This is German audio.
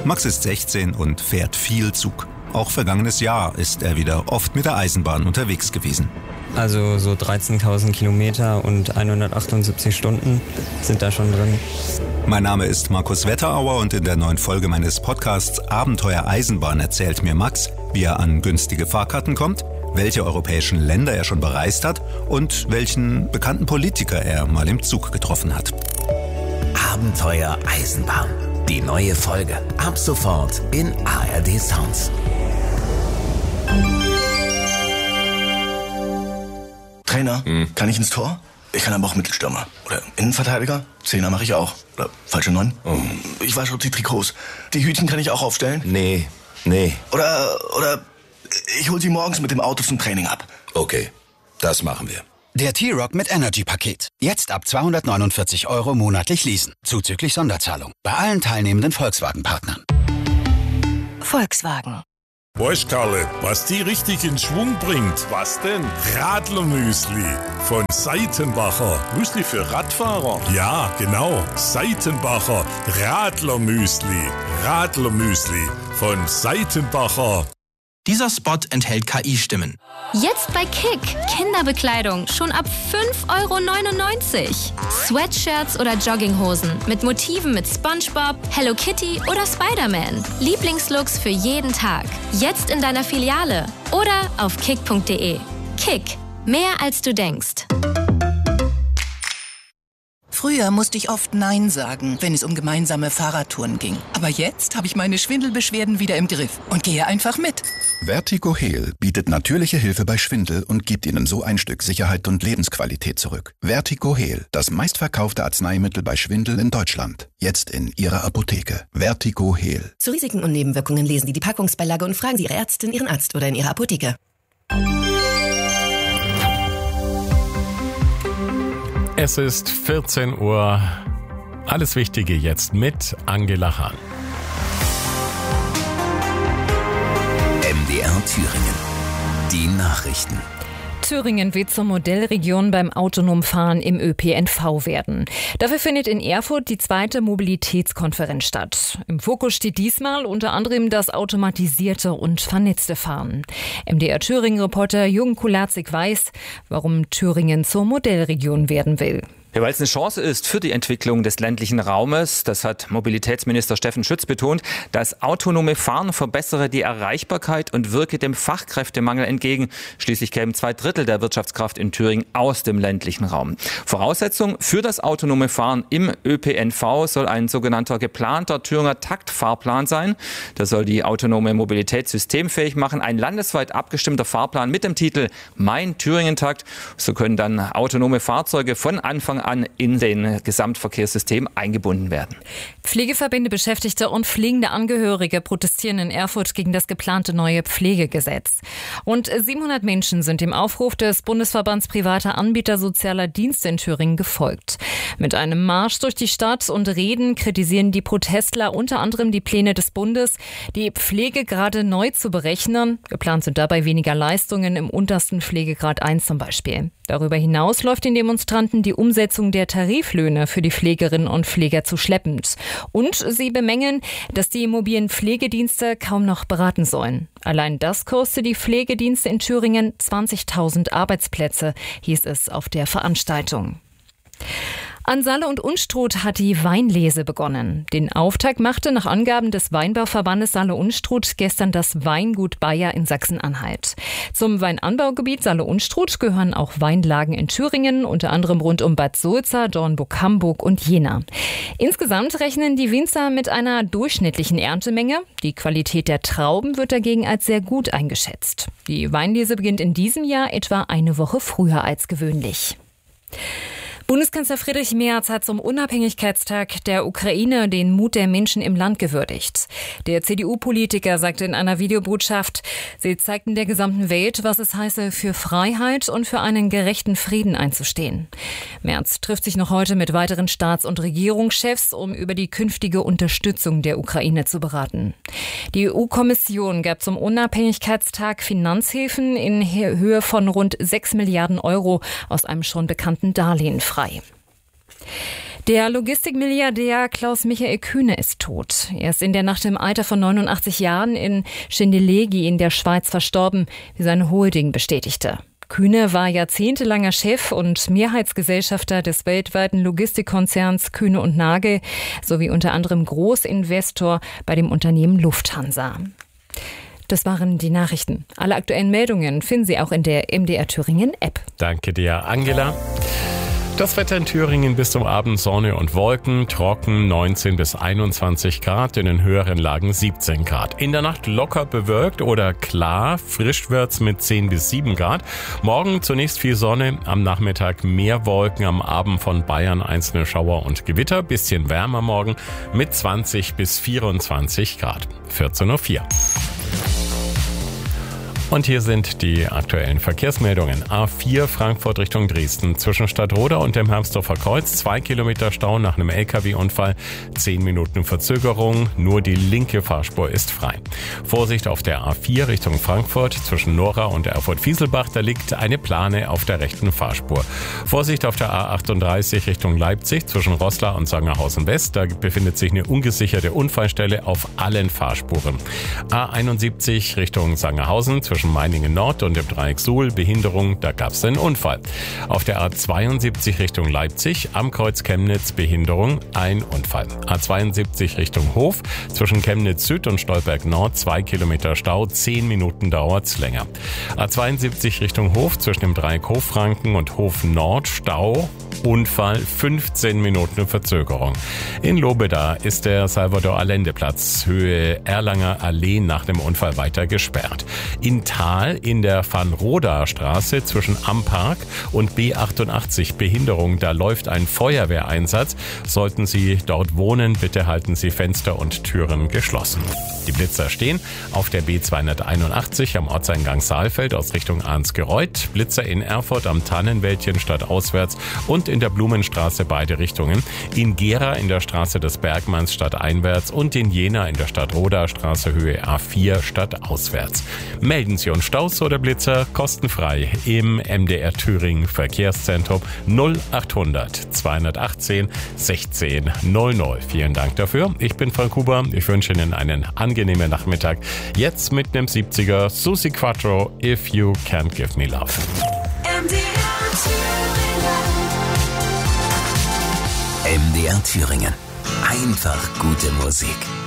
Max ist 16 und fährt viel Zug. Auch vergangenes Jahr ist er wieder oft mit der Eisenbahn unterwegs gewesen. Also so 13.000 Kilometer und 178 Stunden sind da schon drin. Mein Name ist Markus Wetterauer und in der neuen Folge meines Podcasts Abenteuer Eisenbahn erzählt mir Max, wie er an günstige Fahrkarten kommt, welche europäischen Länder er schon bereist hat und welchen bekannten Politiker er mal im Zug getroffen hat. Abenteuer Eisenbahn. Die neue Folge. Ab sofort in ARD Sounds. Trainer, kann ich ins Tor? Ich kann aber auch Mittelstürmer. Oder Innenverteidiger? Zehner mache ich auch. Oder falsche 9? Ich wasche auch die Trikots. Die Hütchen kann ich auch aufstellen? Nee. Oder ich hol sie morgens mit dem Auto zum Training ab. Okay, das machen wir. Der T-Roc mit Energy-Paket. Jetzt ab 249 € monatlich leasen. Zuzüglich Sonderzahlung. Bei allen teilnehmenden Volkswagen-Partnern. Volkswagen. Weißt, Karle, was die richtig in Schwung bringt? Was denn? Radlermüsli von Seitenbacher. Müsli für Radfahrer? Ja, genau. Seitenbacher Radlermüsli. Radlermüsli von Seitenbacher. Dieser Spot enthält KI-Stimmen. Jetzt bei Kick. Kinderbekleidung schon ab 5,99 €. Sweatshirts oder Jogginghosen mit Motiven mit SpongeBob, Hello Kitty oder Spider-Man. Lieblingslooks für jeden Tag. Jetzt in deiner Filiale oder auf kick.de. Kick. Mehr als du denkst. Früher musste ich oft Nein sagen, wenn es um gemeinsame Fahrradtouren ging. Aber jetzt habe ich meine Schwindelbeschwerden wieder im Griff und gehe einfach mit. Vertigo Heal bietet natürliche Hilfe bei Schwindel und gibt Ihnen so ein Stück Sicherheit und Lebensqualität zurück. Vertigo Heal, das meistverkaufte Arzneimittel bei Schwindel in Deutschland. Jetzt in Ihrer Apotheke. Vertigo Heal. Zu Risiken und Nebenwirkungen lesen Sie die Packungsbeilage und fragen Sie Ihre Ärztin, Ihren Arzt oder in Ihrer Apotheke. Es ist 14 Uhr. Alles Wichtige jetzt mit Angela Hahn. MDR Thüringen. Die Nachrichten. Thüringen wird zur Modellregion beim autonomen Fahren im ÖPNV werden. Dafür findet in Erfurt die 2. Mobilitätskonferenz statt. Im Fokus steht diesmal unter anderem das automatisierte und vernetzte Fahren. MDR Thüringen-Reporter Jürgen Kularzig weiß, warum Thüringen zur Modellregion werden will. Ja, weil es eine Chance ist für die Entwicklung des ländlichen Raumes. Das hat Mobilitätsminister Steffen Schütz betont. Das autonome Fahren verbessere die Erreichbarkeit und wirke dem Fachkräftemangel entgegen. Schließlich kämen 2/3 der Wirtschaftskraft in Thüringen aus dem ländlichen Raum. Voraussetzung für das autonome Fahren im ÖPNV soll ein sogenannter geplanter Thüringer Taktfahrplan sein. Der soll die autonome Mobilität systemfähig machen. Ein landesweit abgestimmter Fahrplan mit dem Titel Mein Thüringen-Takt. So können dann autonome Fahrzeuge von Anfang an in den Gesamtverkehrssystem eingebunden werden. Pflegeverbände, Beschäftigte und pflegende Angehörige protestieren in Erfurt gegen das geplante neue Pflegegesetz. Rund 700 Menschen sind dem Aufruf des Bundesverbands privater Anbieter sozialer Dienste in Thüringen gefolgt. Mit einem Marsch durch die Stadt und Reden kritisieren die Protestler unter anderem die Pläne des Bundes, die Pflegegrade neu zu berechnen. Geplant sind dabei weniger Leistungen im untersten Pflegegrad 1 zum Beispiel. Darüber hinaus läuft den Demonstranten die Umsetzung der Tariflöhne für die Pflegerinnen und Pfleger zu schleppend. Und sie bemängeln, dass die mobilen Pflegedienste kaum noch beraten sollen. Allein das kostet die Pflegedienste in Thüringen 20.000 Arbeitsplätze, hieß es auf der Veranstaltung. An Salle und Unstrut hat die Weinlese begonnen. Den Auftakt machte nach Angaben des Weinbauverbandes Salle Unstrut gestern das Weingut Bayer in Sachsen-Anhalt. Zum Weinanbaugebiet Salle Unstrut gehören auch Weinlagen in Thüringen, unter anderem rund um Bad Sulza, Dornburg-Hamburg und Jena. Insgesamt rechnen die Winzer mit einer durchschnittlichen Erntemenge. Die Qualität der Trauben wird dagegen als sehr gut eingeschätzt. Die Weinlese beginnt in diesem Jahr etwa eine Woche früher als gewöhnlich. Bundeskanzler Friedrich Merz hat zum Unabhängigkeitstag der Ukraine den Mut der Menschen im Land gewürdigt. Der CDU-Politiker sagte in einer Videobotschaft, sie zeigten der gesamten Welt, was es heiße, für Freiheit und für einen gerechten Frieden einzustehen. Merz trifft sich noch heute mit weiteren Staats- und Regierungschefs, um über die künftige Unterstützung der Ukraine zu beraten. Die EU-Kommission gab zum Unabhängigkeitstag Finanzhilfen in Höhe von rund 6 Milliarden € aus einem schon bekannten Darlehen frei. Der Logistikmilliardär Klaus-Michael Kühne ist tot. Er ist in der Nacht im Alter von 89 Jahren in Schindellegi in der Schweiz verstorben, wie seine Holding bestätigte. Kühne war jahrzehntelanger Chef und Mehrheitsgesellschafter des weltweiten Logistikkonzerns Kühne und Nagel sowie unter anderem Großinvestor bei dem Unternehmen Lufthansa. Das waren die Nachrichten. Alle aktuellen Meldungen finden Sie auch in der MDR Thüringen App. Danke dir, Angela. Das Wetter in Thüringen bis zum Abend Sonne und Wolken, trocken 19 bis 21 Grad, in den höheren Lagen 17 Grad. In der Nacht locker bewölkt oder klar, frisch wird's mit 10 bis 7 Grad. Morgen zunächst viel Sonne, am Nachmittag mehr Wolken, am Abend von Bayern einzelne Schauer und Gewitter, bisschen wärmer morgen mit 20 bis 24 Grad. 14:04 Uhr. Und hier sind die aktuellen Verkehrsmeldungen. A4 Frankfurt Richtung Dresden. Zwischen Stadtroda und dem Hermsdorfer Kreuz 2 Kilometer Stau nach einem LKW-Unfall. 10 Minuten Verzögerung. Nur die linke Fahrspur ist frei. Vorsicht auf der A4 Richtung Frankfurt. Zwischen Nora und Erfurt-Fieselbach. Da liegt eine Plane auf der rechten Fahrspur. Vorsicht auf der A38 Richtung Leipzig. Zwischen Roßla und Sangerhausen West. Da befindet sich eine ungesicherte Unfallstelle auf allen Fahrspuren. A71 Richtung Sangerhausen. Zwischen Meiningen Nord und dem Dreieck Suhl Behinderung, da gab es einen Unfall. Auf der A72 Richtung Leipzig, am Kreuz Chemnitz Behinderung, ein Unfall. A72 Richtung Hof, zwischen Chemnitz Süd und Stolberg Nord 2 Kilometer Stau, 10 Minuten dauert's länger. A72 Richtung Hof, zwischen dem Dreieck Hoffranken und Hof Nord Stau, Unfall, 15 Minuten Verzögerung. In Lobeda ist der Salvador-Allende-Platz Höhe Erlanger Allee nach dem Unfall weiter gesperrt. In Thal in der Van-Roda-Straße zwischen Ampark und B88 Behinderung, da läuft ein Feuerwehreinsatz. Sollten Sie dort wohnen, bitte halten Sie Fenster und Türen geschlossen. Die Blitzer stehen auf der B281 am Ortseingang Saalfeld aus Richtung Arnsgereuth, Blitzer in Erfurt am Tannenwäldchen stadtauswärts und in der Blumenstraße beide Richtungen, in Gera in der Straße des Bergmanns stadteinwärts und in Jena in der Stadtroda Straße Höhe A4 stadtauswärts. Melden Sie uns Staus oder Blitzer kostenfrei im MDR Thüringen Verkehrszentrum 0800 218 16 00. Vielen Dank dafür. Ich bin Frank Huber. Ich wünsche Ihnen einen angenehmen Nachmittag. Jetzt mit einem 70er Susi Quattro, If You Can't Give Me Love. MDR Thüringen. Einfach gute Musik.